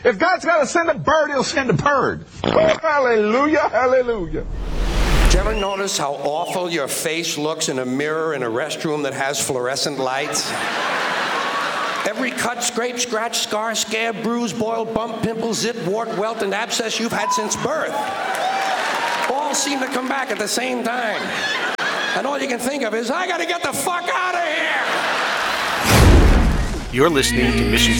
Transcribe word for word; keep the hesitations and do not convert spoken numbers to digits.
If God's got to send a bird, he'll send a bird. Oh, hallelujah, hallelujah. Do you ever notice how awful your face looks in a mirror in a restroom that has fluorescent lights? Every cut, scrape, scratch, scar, scab, bruise, boil, bump, pimple, zit, wart, welt, and abscess you've had since birth all seem to come back at the same time. And all you can think of is, I gotta get the fuck out of here! You're listening to Mission